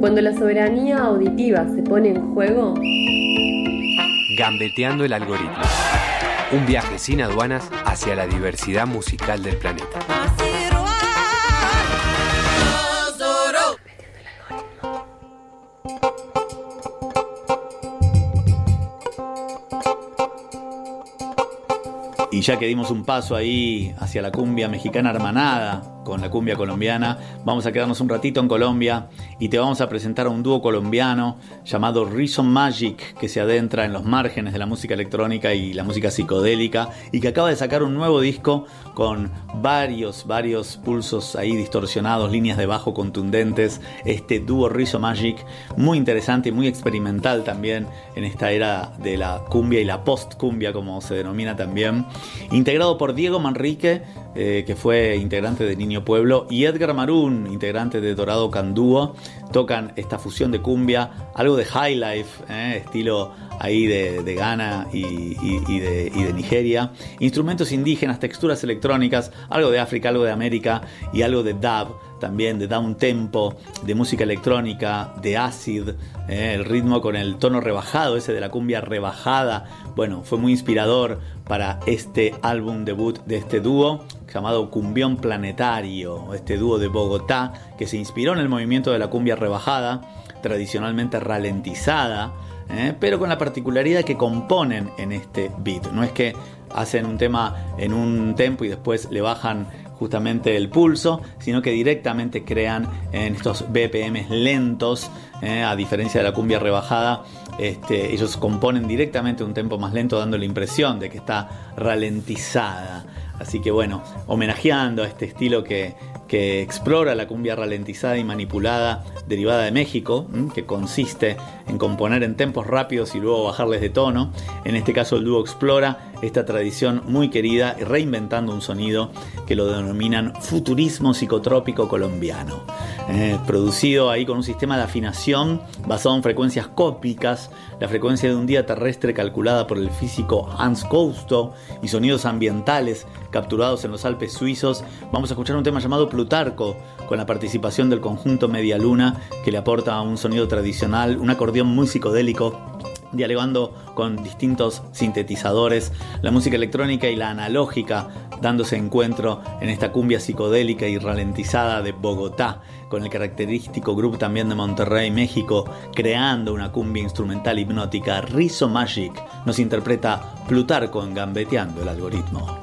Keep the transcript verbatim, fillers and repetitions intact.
Cuando la soberanía auditiva se pone en juego... Gambeteando el algoritmo. Un viaje sin aduanas hacia la diversidad musical del planeta. Y ya que dimos un paso ahí hacia la cumbia mexicana hermanada con la cumbia colombiana, vamos a quedarnos un ratito en Colombia y te vamos a presentar a un dúo colombiano llamado Reason Magic, que se adentra en los márgenes de la música electrónica y la música psicodélica y que acaba de sacar un nuevo disco con varios, varios pulsos ahí distorsionados, líneas de bajo contundentes. Este dúo Reason Magic, muy interesante y muy experimental también en esta era de la cumbia y la post-cumbia, como se denomina también, integrado por Diego Manrique, eh, que fue integrante de Niño Pueblo, y Edgar Marún, integrante de Dorado Candúo. Tocan esta fusión de cumbia, algo de high life, eh, estilo ahí de, de Ghana y, y, y, de, y de Nigeria, instrumentos indígenas, texturas electrónicas, algo de África, algo de América y algo de dub, también de down tempo, de música electrónica, de acid, eh, el ritmo con el tono rebajado, ese de la cumbia rebajada. Bueno, fue muy inspirador para este álbum debut de este dúo llamado Cumbión Planetario, este dúo de Bogotá que se inspiró en el movimiento de la cumbia rebajada, tradicionalmente ralentizada, eh, pero con la particularidad que componen en este beat. No es que hacen un tema en un tempo y después le bajan justamente el pulso, sino que directamente crean en estos B P Ms lentos, eh, a diferencia de la cumbia rebajada. Este, ellos componen directamente un tempo más lento, dando la impresión de que está ralentizada. Así que bueno, homenajeando a este estilo que, que explora la cumbia ralentizada y manipulada derivada de México, que consiste en componer en tempos rápidos y luego bajarles de tono. En este caso el dúo explora esta tradición muy querida, reinventando un sonido que lo denominan futurismo psicotrópico colombiano, eh, producido ahí con un sistema de afinación basado en frecuencias cósmicas, la frecuencia de un día terrestre calculada por el físico Hans Cousteau y sonidos ambientales capturados en los Alpes suizos. Vamos a escuchar un tema llamado Plutarco, con la participación del conjunto Media Luna, que le aporta un sonido tradicional, un acordeón muy psicodélico, dialogando con distintos sintetizadores, la música electrónica y la analógica dándose encuentro en esta cumbia psicodélica y ralentizada de Bogotá, con el característico grupo también de Monterrey, México, creando una cumbia instrumental hipnótica. Reason Magic nos interpreta Plutarco en Gambeteando el algoritmo.